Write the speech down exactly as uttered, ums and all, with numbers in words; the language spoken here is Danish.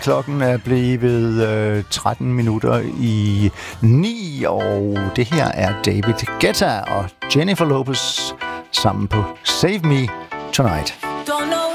Klokken er blevet øh, tretten minutter i ni, og det her er David Guetta og Jennifer Lopez sammen på Save Me Tonight.